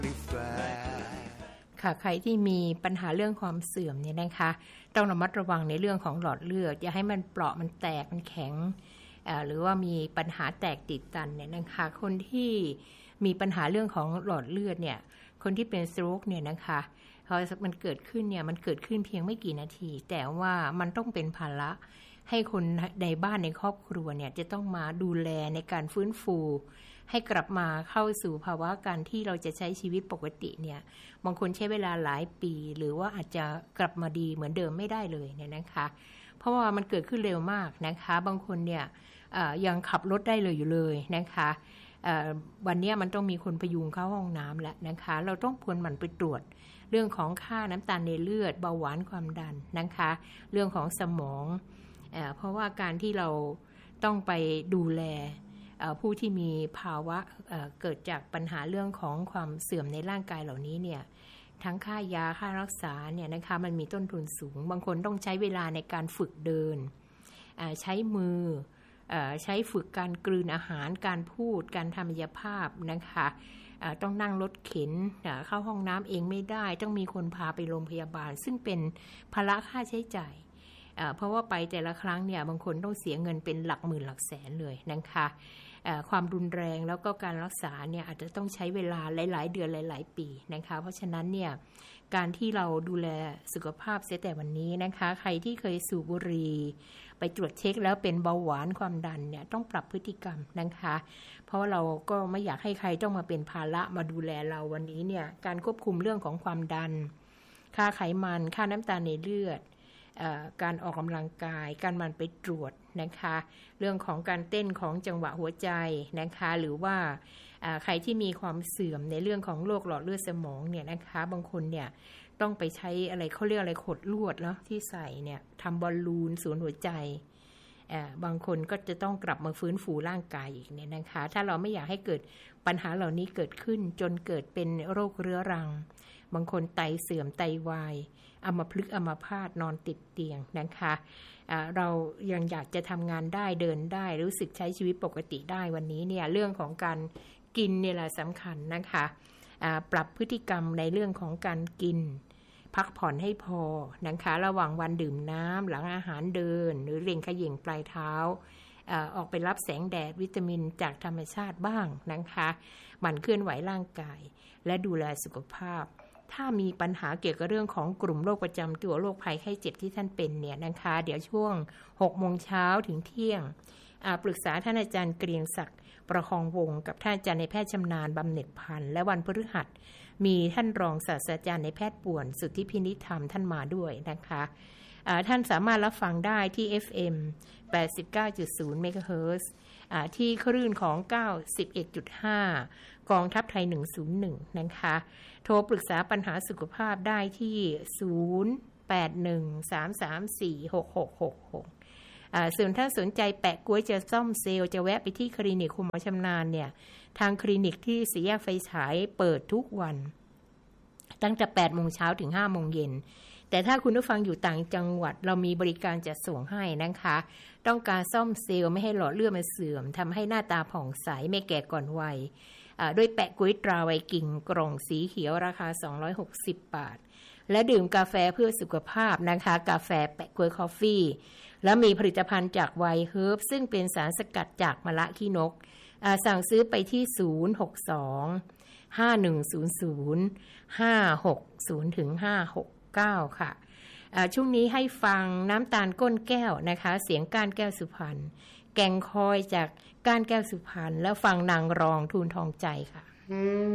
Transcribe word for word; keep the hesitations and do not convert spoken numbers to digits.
ค่ะใครที่มีปัญหาเรื่องความเสื่อมเนี่ยนะคะต้องระมัดระวังในเรื่องของหลอดเลือดอย่าให้มันเปราะมันแตกมันแข็งหรือว่ามีปัญหาแตกติดตันเนี่ยนะคะคนที่มีปัญหาเรื่องของหลอดเลือดเนี่ยคนที่เป็นสโตรกเนี่ยนะคะพอมันเกิดขึ้นเนี่ยมันเกิดขึ้นเพียงไม่กี่นาทีแต่ว่ามันต้องเป็นภาระให้คนในบ้านในครอบครัวเนี่ยจะต้องมาดูแลในการฟื้นฟูให้กลับมาเข้าสู่ภาวะการที่เราจะใช้ชีวิตปกติเนี่ยบางคนใช้เวลาหลายปีหรือว่าอาจจะกลับมาดีเหมือนเดิมไม่ได้เลยเนี่ยนะคะเพราะว่ามันเกิดขึ้นเร็วมากนะคะบางคนเนี่ยยังขับรถได้เลยอยู่เลยนะคะวันนี้มันต้องมีคนพยุงเข้าห้องน้ำแล้วนะคะเราต้องควรหมั่นไปตรวจเรื่องของค่าน้ำตาลในเลือดเบาหวานความดันนะคะเรื่องของสมองเอ่อเพราะว่าการที่เราต้องไปดูแลผู้ที่มีภาวะเอ่อเกิดจากปัญหาเรื่องของความเสื่อมในร่างกายเหล่านี้เนี่ยทั้งค่ายาค่ารักษาเนี่ยนะคะมันมีต้นทุนสูงบางคนต้องใช้เวลาในการฝึกเดินใช้มือใช้ฝึกการกลืนอาหารการพูดการทำกายภาพนะคะต้องนั่งรถเข็นเข้าห้องน้ำเองไม่ได้ต้องมีคนพาไปโรงพยาบาลซึ่งเป็นภาระค่าใช้จ่ายเพราะว่าไปแต่ละครั้งเนี่ยบางคนต้องเสียเงินเป็นหลักหมื่นหลักแสนเลยนะคะความรุนแรงแล้วก็การรักษาเนี่ยอาจจะต้องใช้เวลาหลายๆเดือนหลายๆปีนะคะเพราะฉะนั้นเนี่ยการที่เราดูแลสุขภาพเสียแต่วันนี้นะคะใครที่เคยสูบบุหรี่ไปตรวจเช็คแล้วเป็นเบาหวานความดันเนี่ยต้องปรับพฤติกรรมนะคะเพราะเราก็ไม่อยากให้ใครต้องมาเป็นภาระมาดูแลเราวันนี้เนี่ยการควบคุมเรื่องของความดันค่าไขมันค่าน้ำตาลในเลือดการออกกำลังกายการมันไปตรวจนะคะเรื่องของการเต้นของจังหวะหัวใจนะคะหรือว่าใครที่มีความเสื่อมในเรื่องของโรคหลอดเลือดสมองเนี่ยนะคะบางคนเนี่ยต้องไปใช้อะไรเขาเรียกอะไรขดลวดแล้วที่ใส่เนี่ยทำบอลลูนศูนย์หัวใจบางคนก็จะต้องกลับมาฟื้นฟูร่างกายอีกเนี่ยนะคะถ้าเราไม่อยากให้เกิดปัญหาเหล่านี้เกิดขึ้นจนเกิดเป็นโรคเรื้อรังบางคนไตเสื่อมไตวายอัมพฤกษ์อัมพาตนอนติดเตียงนะคะเรายังอยากจะทำงานได้เดินได้รู้สึกใช้ชีวิตปกติได้วันนี้เนี่ยเรื่องของการกินเนี่ยแหละสำคัญนะคะปรับพฤติกรรมในเรื่องของการกินพักผ่อนให้พอนะคะระหว่างวันดื่มน้ำหลังอาหารเดินหรือเร่งเขย่งปลายเท้าออกไปรับแสงแดดวิตามินจากธรรมชาติบ้างนะคะหมั่นเคลื่อนไหวร่างกายและดูแลสุขภาพถ้ามีปัญหาเกี่ยวกับเรื่องของกลุ่มโรคประจำตัวโรคภัยไข้เจ็บที่ท่านเป็นเนี่ยนะคะเดี๋ยวช่วงหกโมงเช้าถึงเที่ยงปรึกษาท่านอาจารย์เกรียงศักดิ์ประคองวงศ์กับท่านอาจารย์ในแพทย์ชำนาญบำเหน็จพันธ์และวันพฤหัสมีท่านรองศาสตราจารย์ในแพทย์ป่วนสุทธิพินิจธรรมท่านมาด้วยนะคะท่านสามารถรับฟังได้ที่ เอฟ เอ็ม แปดสิบเก้าจุดศูนย์ เมกะเฮิรตซ์ที่คลื่นของ เก้าสิบเอ็ดจุดห้า กองทัพไทยหนึ่งศูนย์หนึ่งนะคะโทรปรึกษาปัญหาสุขภาพได้ที่ศูนย์ แปด หนึ่ง สาม สาม สี่ หก หก หก หกส่วนถ้าสนใจแปะก๊วยจะซ่อมเซลล์จะแวะไปที่คลินิกคุณหมอชำนาญเนี่ยทางคลินิกที่สี่แยกไฟฉายเปิดทุกวันตั้งแต่แปดโมงเช้าถึงห้าโมงเย็นแต่ถ้าคุณผู้ฟังอยู่ต่างจังหวัดเรามีบริการจัดส่งให้นะคะต้องการซ่อมเซลล์ไม่ให้หลอดเลือดมันเสื่อมทำให้หน้าตาผ่องใสไม่แก่ก่อนวัยด้วยแปะก๊วยตราไวกิ่งกล่องสีเขียวราคาสองร้อยหกสิบบาทและดื่มกาแฟเพื่อสุขภาพนะคะกาแฟแปะก๊วยคอฟฟี่แล้วมีผลิตภัณฑ์จากไวเฮิร์บซึ่งเป็นสารสกัดจากมะละขี้นกสั่งซื้อไปที่ศูนย์ หก สอง ห้า หนึ่ง ศูนย์ ศูนย์ ห้า หก ศูนย์ ถึง ห้า หก เก้าค่ะช่วงนี้ให้ฟังน้ำตาลก้นแก้วนะคะเสียงก้านแก้วสุพรรณแก่งคอยจากก้านแก้วสุพรรณแล้วฟังนางรองทูลทองใจค่ะ